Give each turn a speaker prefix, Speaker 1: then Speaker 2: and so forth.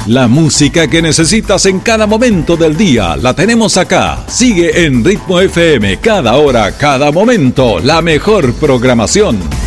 Speaker 1: La música que necesitas en cada momento del día la tenemos acá. Sigue en Ritmo FM, cada hora, cada momento, la mejor programación.